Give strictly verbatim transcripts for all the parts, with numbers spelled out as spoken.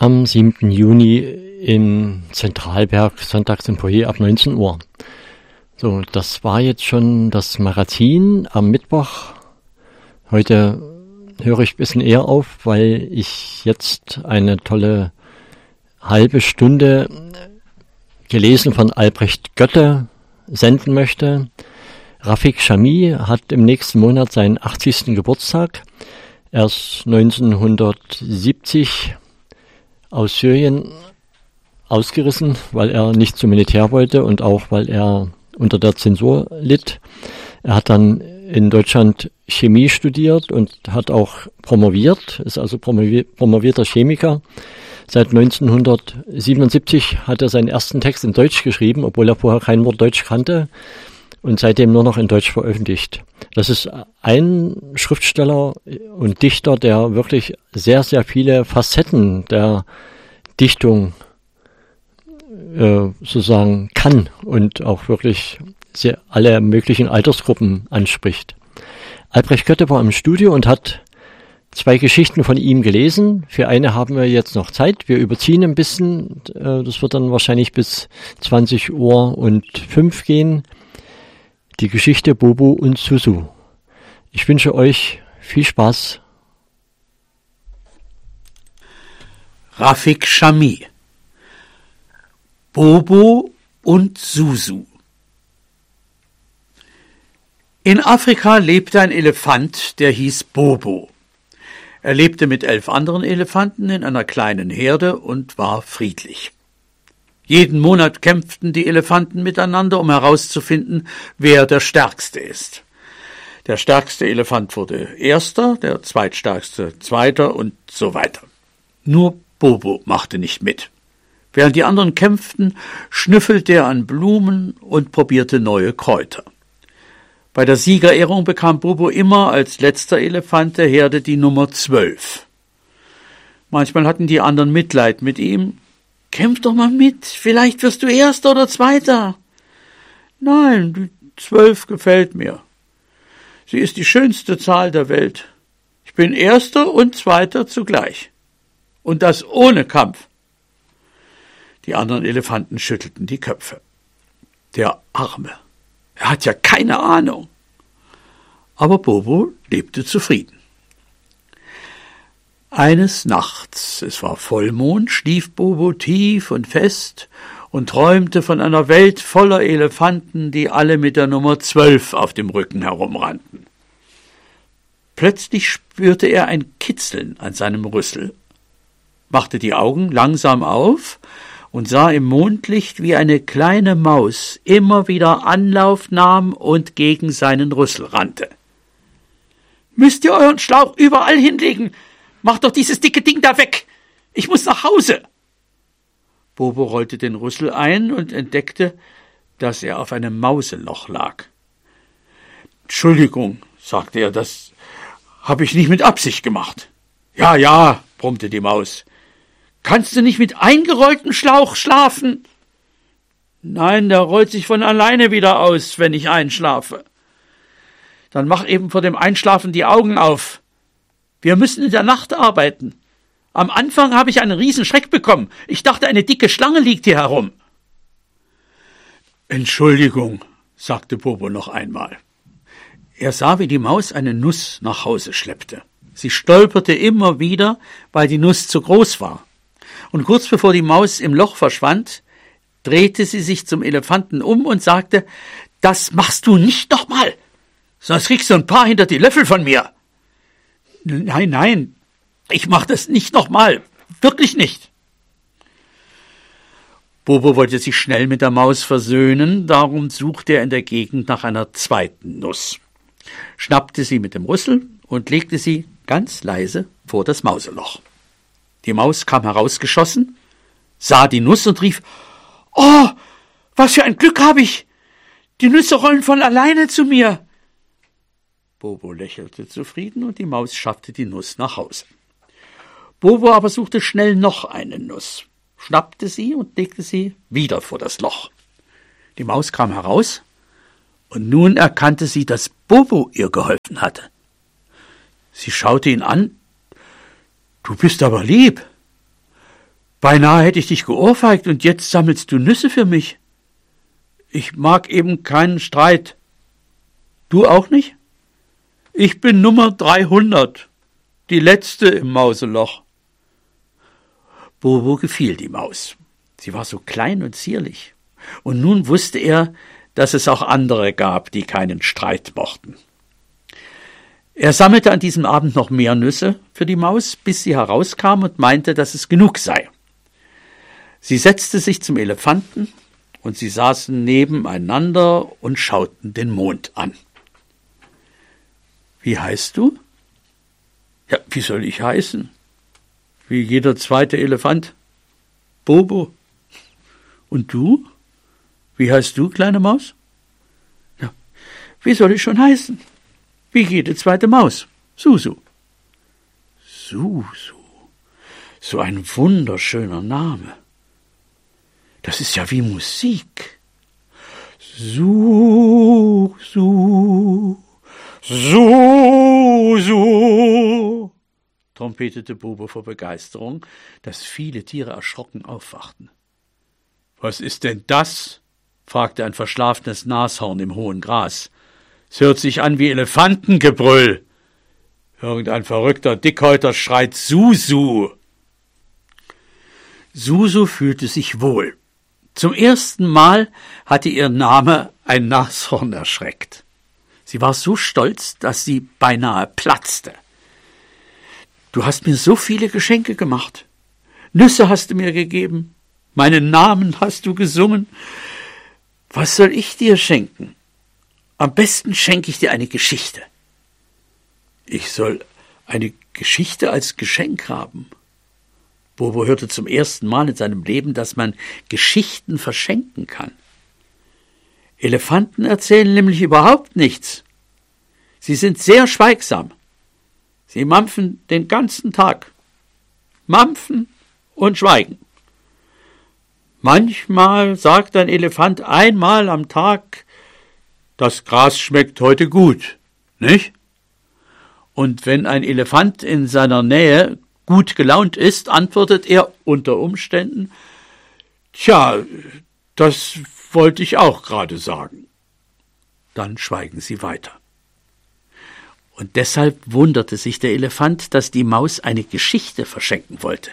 am siebten Juni im Zentralberg, sonntags im Foyer ab neunzehn Uhr. So, das war jetzt schon das Magazin am Mittwoch. Heute höre ich ein bisschen eher auf, weil ich jetzt eine tolle halbe Stunde gelesen von Albrecht Goette senden möchte. Rafik Chami hat im nächsten Monat seinen achtzigsten Geburtstag. Er ist neunzehnhundertsiebzig aus Syrien ausgerissen, weil er nicht zum Militär wollte und auch weil er unter der Zensur litt. Er hat dann in Deutschland Chemie studiert und hat auch promoviert, ist also promovi- promovierter Chemiker. Seit neunzehnhundertsiebenundsiebzig hat er seinen ersten Text in Deutsch geschrieben, obwohl er vorher kein Wort Deutsch kannte, und seitdem nur noch in Deutsch veröffentlicht. Das ist ein Schriftsteller und Dichter, der wirklich sehr, sehr viele Facetten der Dichtung äh, sozusagen kann und auch wirklich sehr alle möglichen Altersgruppen anspricht. Albrecht Goette war im Studio und hat zwei Geschichten von ihm gelesen. Für eine haben wir jetzt noch Zeit. Wir überziehen ein bisschen. Das wird dann wahrscheinlich bis zwanzig Uhr und fünf gehen. Die Geschichte Bobo und Susu. Ich wünsche euch viel Spaß. Rafik Chami. Bobo und Susu. In Afrika lebte ein Elefant, der hieß Bobo. Er lebte mit elf anderen Elefanten in einer kleinen Herde und war friedlich. Jeden Monat kämpften die Elefanten miteinander, um herauszufinden, wer der Stärkste ist. Der stärkste Elefant wurde Erster, der zweitstärkste Zweiter und so weiter. Nur Bobo machte nicht mit. Während die anderen kämpften, schnüffelte er an Blumen und probierte neue Kräuter. Bei der Siegerehrung bekam Bobo immer als letzter Elefant der Herde die Nummer zwölf. Manchmal hatten die anderen Mitleid mit ihm. »Kämpf doch mal mit, vielleicht wirst du Erster oder Zweiter.« »Nein, die zwölf gefällt mir. Sie ist die schönste Zahl der Welt. Ich bin Erster und Zweiter zugleich. Und das ohne Kampf.« Die anderen Elefanten schüttelten die Köpfe. Der Arme. Er hat ja keine Ahnung. Aber Bobo lebte zufrieden. Eines Nachts, es war Vollmond, schlief Bobo tief und fest und träumte von einer Welt voller Elefanten, die alle mit der Nummer zwölf auf dem Rücken herumrannten. Plötzlich spürte er ein Kitzeln an seinem Rüssel, machte die Augen langsam auf und sah im Mondlicht, wie eine kleine Maus immer wieder Anlauf nahm und gegen seinen Rüssel rannte. »Müsst ihr euren Schlauch überall hinlegen? Macht doch dieses dicke Ding da weg! Ich muss nach Hause!« Bobo rollte den Rüssel ein und entdeckte, dass er auf einem Mauseloch lag. »Entschuldigung«, sagte er, »das habe ich nicht mit Absicht gemacht.« »Ja, ja«, brummte die Maus. »Kannst du nicht mit eingerolltem Schlauch schlafen?« »Nein, der rollt sich von alleine wieder aus, wenn ich einschlafe.« »Dann mach eben vor dem Einschlafen die Augen auf. Wir müssen in der Nacht arbeiten. Am Anfang habe ich einen riesen Schreck bekommen. Ich dachte, eine dicke Schlange liegt hier herum.« »Entschuldigung«, sagte Bobo noch einmal. Er sah, wie die Maus eine Nuss nach Hause schleppte. Sie stolperte immer wieder, weil die Nuss zu groß war. Und kurz bevor die Maus im Loch verschwand, drehte sie sich zum Elefanten um und sagte, »Das machst du nicht nochmal, sonst kriegst du ein paar hinter die Löffel von mir.« »Nein, nein, ich mach das nicht nochmal, wirklich nicht.« Bobo wollte sich schnell mit der Maus versöhnen, darum suchte er in der Gegend nach einer zweiten Nuss, schnappte sie mit dem Rüssel und legte sie ganz leise vor das Mauseloch. Die Maus kam herausgeschossen, sah die Nuss und rief, »Oh, was für ein Glück habe ich! Die Nüsse rollen von alleine zu mir!« Bobo lächelte zufrieden und die Maus schaffte die Nuss nach Hause. Bobo aber suchte schnell noch eine Nuss, schnappte sie und legte sie wieder vor das Loch. Die Maus kam heraus und nun erkannte sie, dass Bobo ihr geholfen hatte. Sie schaute ihn an. »Du bist aber lieb. Beinahe hätte ich dich geohrfeigt und jetzt sammelst du Nüsse für mich. Ich mag eben keinen Streit. Du auch nicht? Ich bin Nummer dreihundert, die letzte im Mauseloch. Bobo gefiel die Maus. Sie war so klein und zierlich. Und nun wusste er, dass es auch andere gab, die keinen Streit mochten. Er sammelte an diesem Abend noch mehr Nüsse für die Maus, bis sie herauskam und meinte, dass es genug sei. Sie setzte sich zum Elefanten und sie saßen nebeneinander und schauten den Mond an. »Wie heißt du?« »Ja, wie soll ich heißen?« »Wie jeder zweite Elefant.« »Bobo.« »Und du? Wie heißt du, kleine Maus?« »Ja, wie soll ich schon heißen? Wie jede zweite Maus. Susu.« »Susu, so ein wunderschöner Name. Das ist ja wie Musik. Su, su, su, su, trompetete Bobo vor Begeisterung, dass viele Tiere erschrocken aufwachten. »Was ist denn das?« fragte ein verschlafenes Nashorn im hohen Gras. »Es hört sich an wie Elefantengebrüll. Irgendein verrückter Dickhäuter schreit Susu.« Susu fühlte sich wohl. Zum ersten Mal hatte ihr Name ein Nashorn erschreckt. Sie war so stolz, dass sie beinahe platzte. »Du hast mir so viele Geschenke gemacht. Nüsse hast du mir gegeben. Meinen Namen hast du gesungen. Was soll ich dir schenken? Am besten schenke ich dir eine Geschichte.« »Ich soll eine Geschichte als Geschenk haben?« Bobo hörte zum ersten Mal in seinem Leben, dass man Geschichten verschenken kann. Elefanten erzählen nämlich überhaupt nichts. Sie sind sehr schweigsam. Sie mampfen den ganzen Tag. Mampfen und schweigen. Manchmal sagt ein Elefant einmal am Tag, das Gras schmeckt heute gut, nicht? Und wenn ein Elefant in seiner Nähe gut gelaunt ist, antwortet er unter Umständen, »Tja, das wollte ich auch gerade sagen.« Dann schweigen sie weiter. Und deshalb wunderte sich der Elefant, dass die Maus eine Geschichte verschenken wollte.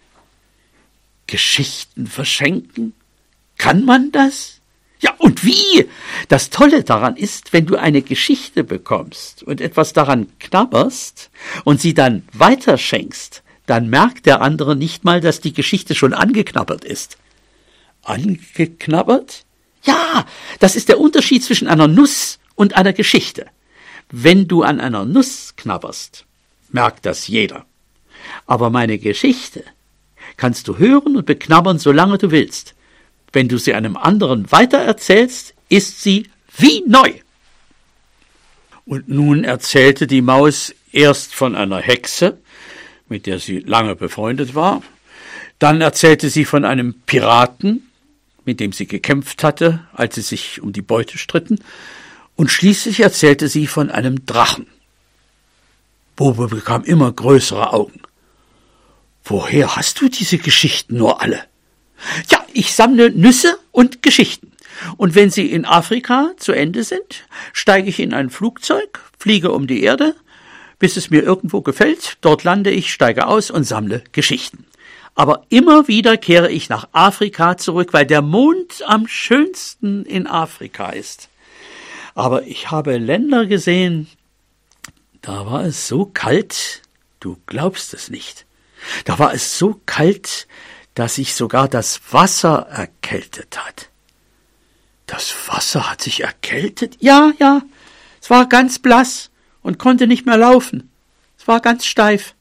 Geschichten verschenken? Kann man das? Ja, und wie? Das Tolle daran ist, wenn du eine Geschichte bekommst und etwas daran knabberst und sie dann weiterschenkst, dann merkt der andere nicht mal, dass die Geschichte schon angeknabbert ist. Angeknabbert? Ja, das ist der Unterschied zwischen einer Nuss und einer Geschichte. Wenn du an einer Nuss knabberst, merkt das jeder. Aber meine Geschichte kannst du hören und beknabbern, solange du willst. Wenn du sie einem anderen weitererzählst, ist sie wie neu. Und nun erzählte die Maus erst von einer Hexe, mit der sie lange befreundet war. Dann erzählte sie von einem Piraten, mit dem sie gekämpft hatte, als sie sich um die Beute stritten. Und schließlich erzählte sie von einem Drachen. Bobo bekam immer größere Augen. »Woher hast du diese Geschichten nur alle?« »Ja, ich sammle Nüsse und Geschichten. Und wenn sie in Afrika zu Ende sind, steige ich in ein Flugzeug, fliege um die Erde, bis es mir irgendwo gefällt. Dort lande ich, steige aus und sammle Geschichten. Aber immer wieder kehre ich nach Afrika zurück, weil der Mond am schönsten in Afrika ist. Aber ich habe Länder gesehen, da war es so kalt, du glaubst es nicht. Da war es so kalt, dass sich sogar das Wasser erkältet hat.« »Das Wasser hat sich erkältet?« »Ja, ja, es war ganz blass und konnte nicht mehr laufen. Es war ganz steif.«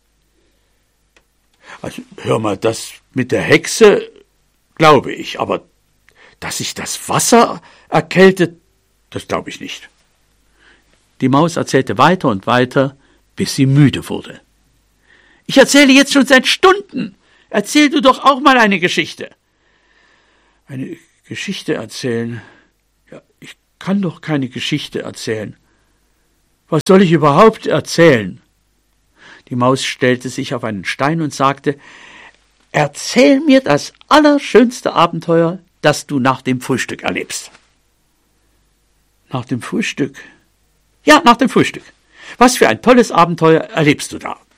»Also, hör mal, das mit der Hexe glaube ich, aber dass sich das Wasser erkältet, das glaube ich nicht.« Die Maus erzählte weiter und weiter, bis sie müde wurde. »Ich erzähle jetzt schon seit Stunden. Erzähl du doch auch mal eine Geschichte.« »Eine Geschichte erzählen? Ja, ich kann doch keine Geschichte erzählen. Was soll ich überhaupt erzählen?« Die Maus stellte sich auf einen Stein und sagte, Erzähl mir das allerschönste Abenteuer, das du nach dem Frühstück erlebst. Nach dem Frühstück? Ja, nach dem Frühstück. Was für ein tolles Abenteuer erlebst du da?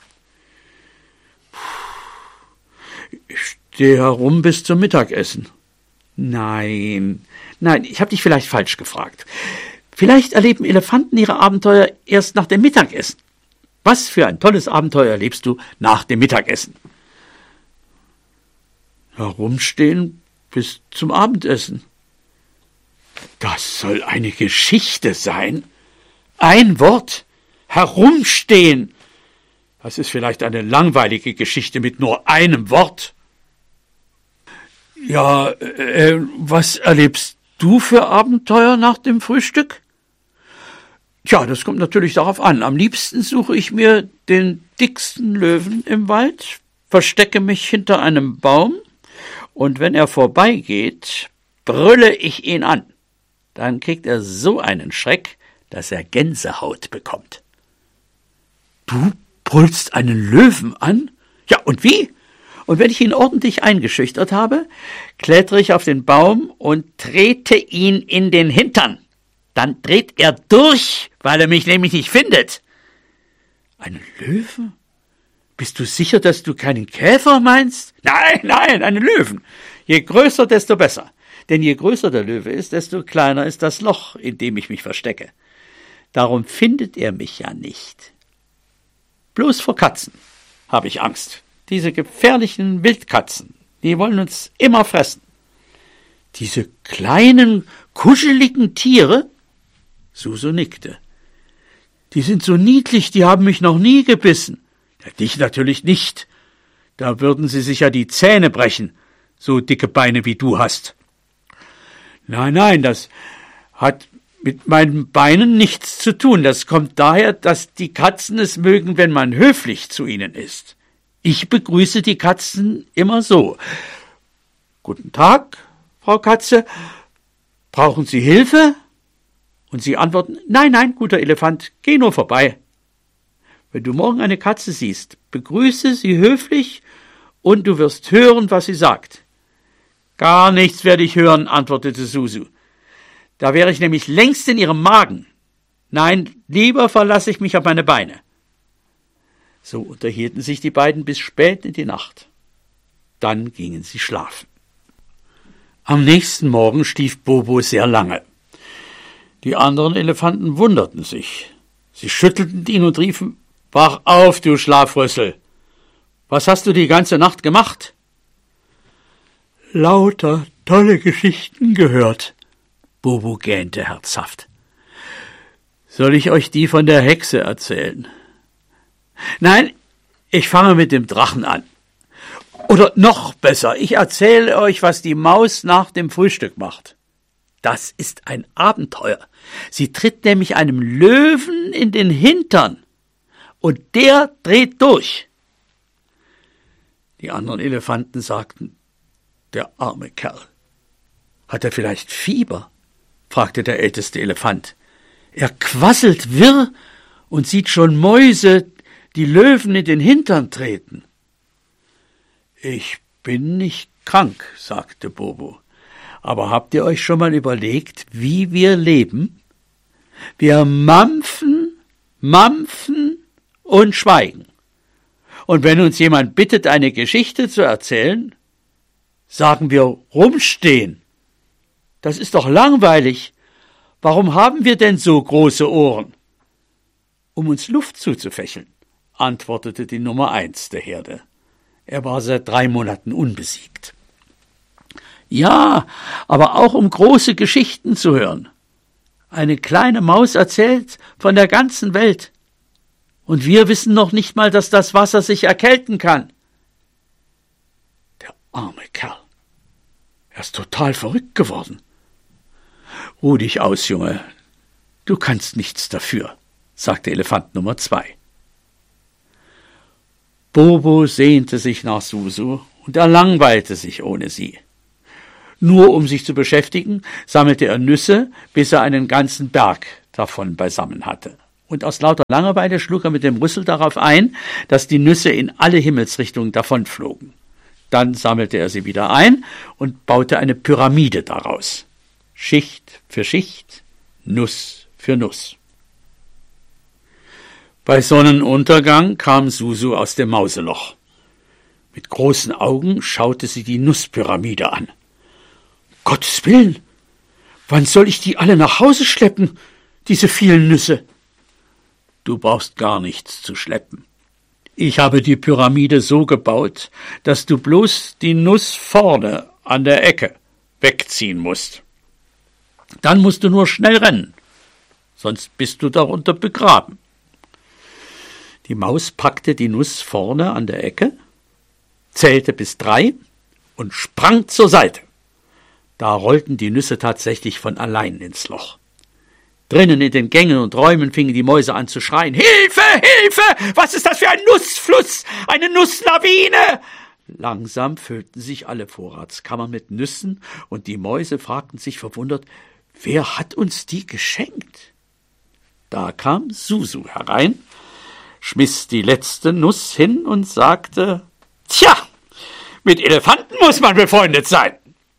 Ich stehe herum bis zum Mittagessen. Nein, nein, ich habe dich vielleicht falsch gefragt. Vielleicht erleben Elefanten ihre Abenteuer erst nach dem Mittagessen. Was für ein tolles Abenteuer erlebst du nach dem Mittagessen? Herumstehen bis zum Abendessen. Das soll eine Geschichte sein. Ein Wort. Herumstehen. Das ist vielleicht eine langweilige Geschichte mit nur einem Wort. Ja, äh, was erlebst du für Abenteuer nach dem Frühstück? Tja, das kommt natürlich darauf an. Am liebsten suche ich mir den dicksten Löwen im Wald, verstecke mich hinter einem Baum, und wenn er vorbeigeht, brülle ich ihn an. Dann kriegt er so einen Schreck, dass er Gänsehaut bekommt. Du brüllst einen Löwen an? Ja, und wie? Und wenn ich ihn ordentlich eingeschüchtert habe, klettere ich auf den Baum und trete ihn in den Hintern. Dann dreht er durch, weil er mich nämlich nicht findet. Einen Löwen? Bist du sicher, dass du keinen Käfer meinst? Nein, nein, einen Löwen. Je größer, desto besser. Denn je größer der Löwe ist, desto kleiner ist das Loch, in dem ich mich verstecke. Darum findet er mich ja nicht. Bloß vor Katzen habe ich Angst. Diese gefährlichen Wildkatzen, die wollen uns immer fressen. Diese kleinen, kuscheligen Tiere? Suso nickte. Die sind so niedlich, die haben mich noch nie gebissen. Ja, dich natürlich nicht. Da würden sie sich ja die Zähne brechen, so dicke Beine wie du hast. Nein, nein, das hat mit meinen Beinen nichts zu tun. Das kommt daher, dass die Katzen es mögen, wenn man höflich zu ihnen ist. Ich begrüße die Katzen immer so. Guten Tag, Frau Katze. Brauchen Sie Hilfe? Und sie antworten, nein, nein, guter Elefant, geh nur vorbei. Wenn du morgen eine Katze siehst, begrüße sie höflich und du wirst hören, was sie sagt. Gar nichts werde ich hören, antwortete Suso. Da wäre ich nämlich längst in ihrem Magen. Nein, lieber verlasse ich mich auf meine Beine. So unterhielten sich die beiden bis spät in die Nacht. Dann gingen sie schlafen. Am nächsten Morgen schlief Bobo sehr lange. Die anderen Elefanten wunderten sich. Sie schüttelten ihn und riefen, »Wach auf, du Schlafrüssel! Was hast du die ganze Nacht gemacht?« »Lauter tolle Geschichten gehört«, Bobo gähnte herzhaft. »Soll ich euch die von der Hexe erzählen?« »Nein, ich fange mit dem Drachen an. Oder noch besser, ich erzähle euch, was die Maus nach dem Frühstück macht. Das ist ein Abenteuer. Sie tritt nämlich einem Löwen in den Hintern und der dreht durch.« Die anderen Elefanten sagten, »Der arme Kerl. Hat er vielleicht Fieber?« fragte der älteste Elefant. »Er quasselt wirr und sieht schon Mäuse, die Löwen in den Hintern treten.« »Ich bin nicht krank«, sagte Bobo. »Aber habt ihr euch schon mal überlegt, wie wir leben? Wir mampfen, mampfen und schweigen. Und wenn uns jemand bittet, eine Geschichte zu erzählen, sagen wir rumstehen. Das ist doch langweilig. Warum haben wir denn so große Ohren?« »Um uns Luft zuzufächeln«, antwortete die Nummer eins der Herde. Er war seit drei Monaten unbesiegt. »Ja, aber auch um große Geschichten zu hören. Eine kleine Maus erzählt von der ganzen Welt. Und wir wissen noch nicht mal, dass das Wasser sich erkälten kann.« Der arme Kerl. Er ist total verrückt geworden. »Ruh dich aus, Junge. Du kannst nichts dafür«, sagte Elefant Nummer zwei. Bobo sehnte sich nach Suso und er langweilte sich ohne sie. Nur um sich zu beschäftigen, sammelte er Nüsse, bis er einen ganzen Berg davon beisammen hatte. Und aus lauter Langeweile schlug er mit dem Rüssel darauf ein, dass die Nüsse in alle Himmelsrichtungen davonflogen. Dann sammelte er sie wieder ein und baute eine Pyramide daraus. Schicht für Schicht, Nuss für Nuss. Bei Sonnenuntergang kam Susu aus dem Mauseloch. Mit großen Augen schaute sie die Nusspyramide an. Gottes Willen, wann soll ich die alle nach Hause schleppen, diese vielen Nüsse? Du brauchst gar nichts zu schleppen. Ich habe die Pyramide so gebaut, dass du bloß die Nuss vorne an der Ecke wegziehen musst. Dann musst du nur schnell rennen, sonst bist du darunter begraben. Die Maus packte die Nuss vorne an der Ecke, zählte bis drei und sprang zur Seite. Da rollten die Nüsse tatsächlich von allein ins Loch. Drinnen in den Gängen und Räumen fingen die Mäuse an zu schreien. »Hilfe, Hilfe! Was ist das für ein Nussfluss? Eine Nusslawine!« Langsam füllten sich alle Vorratskammern mit Nüssen, und die Mäuse fragten sich verwundert, wer hat uns die geschenkt? Da kam Susu herein, schmiss die letzte Nuss hin und sagte, »Tja, mit Elefanten muss man befreundet sein.«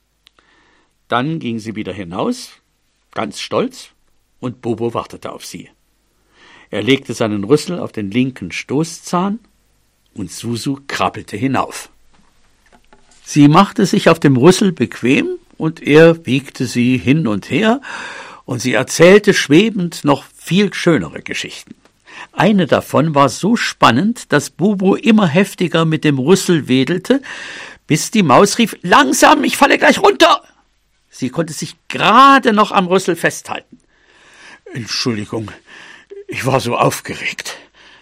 Dann ging sie wieder hinaus, ganz stolz, und Bobo wartete auf sie. Er legte seinen Rüssel auf den linken Stoßzahn, und Susu krabbelte hinauf. Sie machte sich auf dem Rüssel bequem, und er wiegte sie hin und her, und sie erzählte schwebend noch viel schönere Geschichten. Eine davon war so spannend, dass Bobo immer heftiger mit dem Rüssel wedelte, bis die Maus rief, »Langsam, ich falle gleich runter!« Sie konnte sich gerade noch am Rüssel festhalten. »Entschuldigung, ich war so aufgeregt.«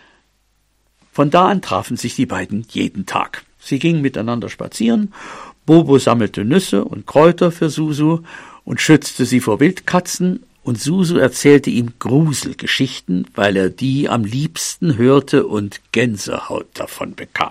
Von da an trafen sich die beiden jeden Tag. Sie gingen miteinander spazieren, Bobo sammelte Nüsse und Kräuter für Susu und schützte sie vor Wildkatzen, und Susu erzählte ihm Gruselgeschichten, weil er die am liebsten hörte und Gänsehaut davon bekam.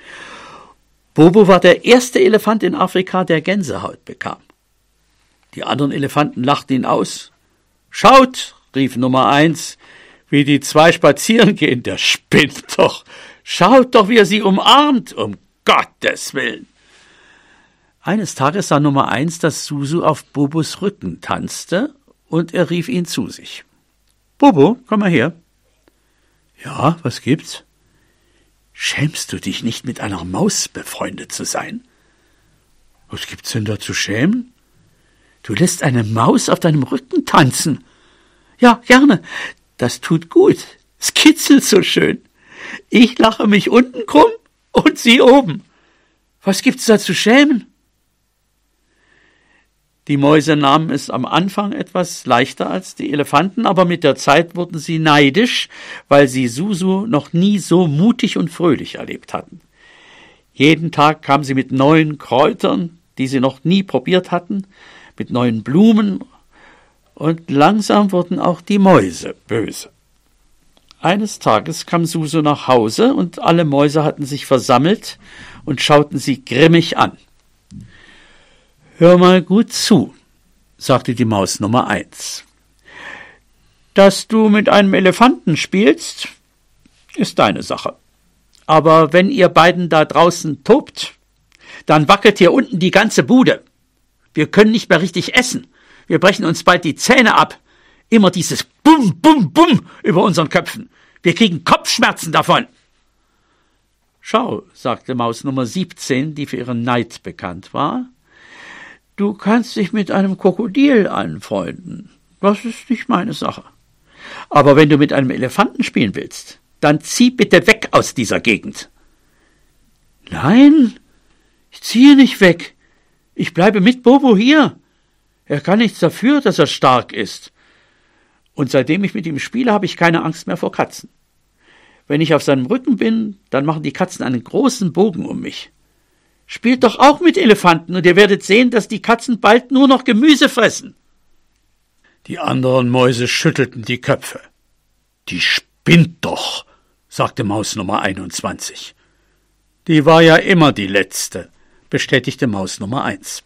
Bobo war der erste Elefant in Afrika, der Gänsehaut bekam. Die anderen Elefanten lachten ihn aus. »Schaut«, rief Nummer eins, »wie die zwei spazieren gehen, der spinnt doch. Schaut doch, wie er sie umarmt, um Gottes Willen.« Eines Tages sah Nummer eins, dass Susu auf Bobos Rücken tanzte, und er rief ihn zu sich. »Bobo, komm mal her.« »Ja, was gibt's?« »Schämst du dich nicht, mit einer Maus befreundet zu sein?« »Was gibt's denn da zu schämen?« »Du lässt eine Maus auf deinem Rücken tanzen.« »Ja, gerne. Das tut gut. Es kitzelt so schön. Ich lache mich unten krumm und sie oben. Was gibt's da zu schämen?« Die Mäuse nahmen es am Anfang etwas leichter als die Elefanten, aber mit der Zeit wurden sie neidisch, weil sie Susu noch nie so mutig und fröhlich erlebt hatten. Jeden Tag kam sie mit neuen Kräutern, die sie noch nie probiert hatten, mit neuen Blumen, und langsam wurden auch die Mäuse böse. Eines Tages kam Susu nach Hause, und alle Mäuse hatten sich versammelt und schauten sie grimmig an. »Hör mal gut zu«, sagte die Maus Nummer eins. »Dass du mit einem Elefanten spielst, ist deine Sache. Aber wenn ihr beiden da draußen tobt, dann wackelt hier unten die ganze Bude. Wir können nicht mehr richtig essen. Wir brechen uns bald die Zähne ab. Immer dieses Bum, Bum, Bum über unseren Köpfen. Wir kriegen Kopfschmerzen davon.« »Schau«, sagte Maus Nummer siebzehn, die für ihren Neid bekannt war, »du kannst dich mit einem Krokodil anfreunden. Das ist nicht meine Sache. Aber wenn du mit einem Elefanten spielen willst, dann zieh bitte weg aus dieser Gegend.« »Nein, ich ziehe nicht weg. Ich bleibe mit Bobo hier. Er kann nichts dafür, dass er stark ist. Und seitdem ich mit ihm spiele, habe ich keine Angst mehr vor Katzen. Wenn ich auf seinem Rücken bin, dann machen die Katzen einen großen Bogen um mich. Spielt doch auch mit Elefanten, und ihr werdet sehen, dass die Katzen bald nur noch Gemüse fressen.« Die anderen Mäuse schüttelten die Köpfe. »Die spinnt doch«, sagte Maus Nummer einundzwanzig. »Die war ja immer die Letzte«, bestätigte Maus Nummer eins.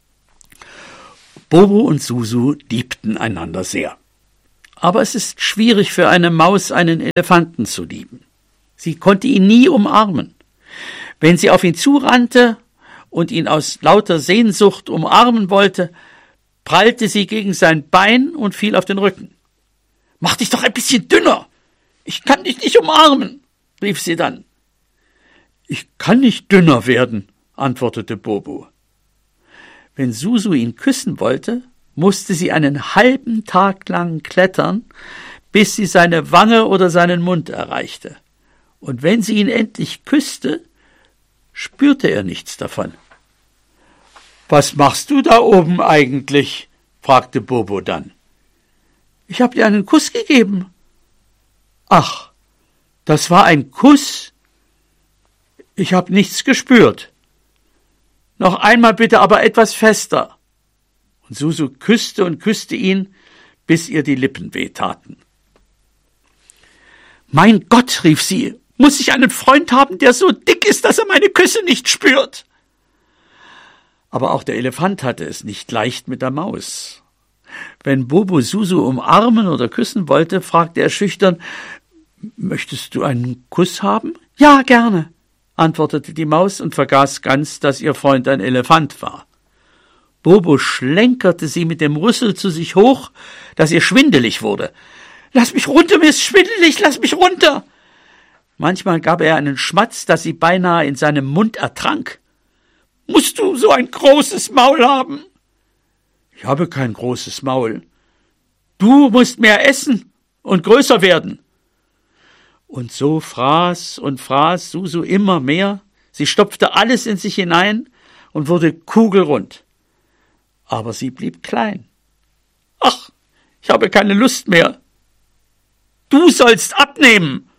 Bobo und Susu liebten einander sehr. Aber es ist schwierig für eine Maus, einen Elefanten zu lieben. Sie konnte ihn nie umarmen. Wenn sie auf ihn zurannte, und ihn aus lauter Sehnsucht umarmen wollte, prallte sie gegen sein Bein und fiel auf den Rücken. »Mach dich doch ein bisschen dünner! Ich kann dich nicht umarmen«, rief sie dann. »Ich kann nicht dünner werden«, antwortete Bobo. Wenn Susu ihn küssen wollte, musste sie einen halben Tag lang klettern, bis sie seine Wange oder seinen Mund erreichte. Und wenn sie ihn endlich küsste, spürte er nichts davon. »Was machst du da oben eigentlich?« fragte Bobo dann. »Ich habe dir einen Kuss gegeben.« »Ach, das war ein Kuss? Ich habe nichts gespürt.« »Noch einmal bitte, aber etwas fester.« Und Susu küsste und küsste ihn, bis ihr die Lippen wehtaten. »Mein Gott«, rief sie, »muss ich einen Freund haben, der so dick ist, dass er meine Küsse nicht spürt?« Aber auch der Elefant hatte es nicht leicht mit der Maus. Wenn Bobo Susu umarmen oder küssen wollte, fragte er schüchtern, »Möchtest du einen Kuss haben?« »Ja, gerne«, antwortete die Maus und vergaß ganz, dass ihr Freund ein Elefant war. Bobo schlenkerte sie mit dem Rüssel zu sich hoch, dass ihr schwindelig wurde. »Lass mich runter, mir ist schwindelig, lass mich runter!« Manchmal gab er einen Schmatz, dass sie beinahe in seinem Mund ertrank. »Musst du so ein großes Maul haben?« »Ich habe kein großes Maul.« »Du musst mehr essen und größer werden.« Und so fraß und fraß Susu immer mehr. Sie stopfte alles in sich hinein und wurde kugelrund. Aber sie blieb klein. »Ach, ich habe keine Lust mehr. Du sollst abnehmen!«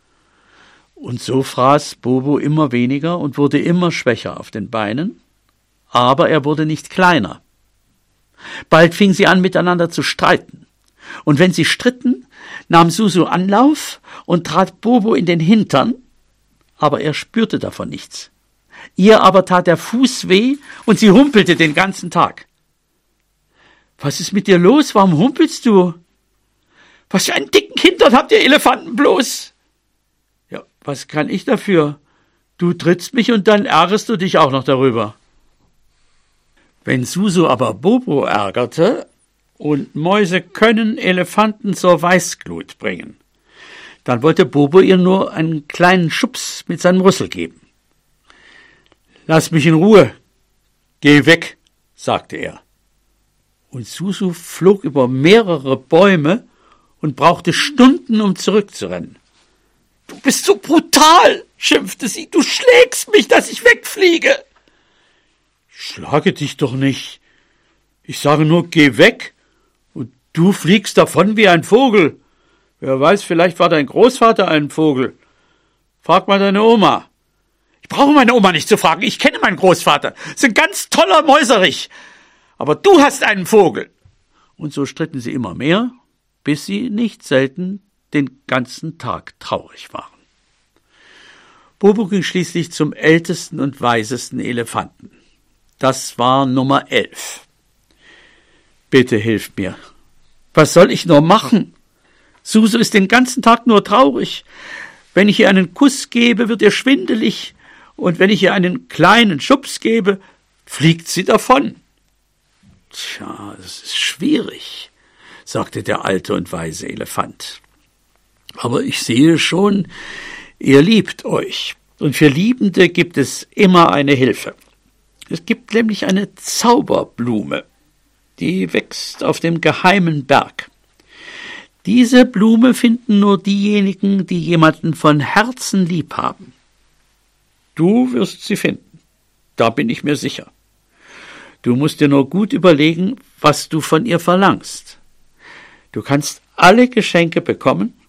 Und so fraß Bobo immer weniger und wurde immer schwächer auf den Beinen, aber er wurde nicht kleiner. Bald fing sie an, miteinander zu streiten. Und wenn sie stritten, nahm Susu Anlauf und trat Bobo in den Hintern, aber er spürte davon nichts. Ihr aber tat der Fuß weh und sie humpelte den ganzen Tag. »Was ist mit dir los? Warum humpelst du?« »Was für einen dicken Hintern habt ihr Elefanten bloß?« »Ja, was kann ich dafür? Du trittst mich und dann ärgerst du dich auch noch darüber.« Wenn Susu aber Bobo ärgerte, und Mäuse können Elefanten zur Weißglut bringen, dann wollte Bobo ihr nur einen kleinen Schubs mit seinem Rüssel geben. »Lass mich in Ruhe, geh weg«, sagte er. Und Susu flog über mehrere Bäume und brauchte Stunden, um zurückzurennen. »Du bist so brutal«, schimpfte sie, »du schlägst mich, dass ich wegfliege.« »Ich schlage dich doch nicht. Ich sage nur, geh weg, und du fliegst davon wie ein Vogel. Wer weiß, vielleicht war dein Großvater ein Vogel. Frag mal deine Oma.« »Ich brauche meine Oma nicht zu fragen, ich kenne meinen Großvater. Ist ein ganz toller Mäuserich. Aber du hast einen Vogel.« Und so stritten sie immer mehr, bis sie nicht selten den ganzen Tag traurig waren. Bobo ging schließlich zum ältesten und weisesten Elefanten. Das war Nummer elf. »Bitte hilf mir. Was soll ich nur machen? Susu ist den ganzen Tag nur traurig. Wenn ich ihr einen Kuss gebe, wird ihr schwindelig, und wenn ich ihr einen kleinen Schubs gebe, fliegt sie davon.« »Tja, das ist schwierig«, sagte der alte und weise Elefant. »Aber ich sehe schon, ihr liebt euch, und für Liebende gibt es immer eine Hilfe. Es gibt nämlich eine Zauberblume, die wächst auf dem geheimen Berg. Diese Blume finden nur diejenigen, die jemanden von Herzen lieb haben. Du wirst sie finden, da bin ich mir sicher. Du musst dir nur gut überlegen, was du von ihr verlangst. Du kannst alle Geschenke bekommen,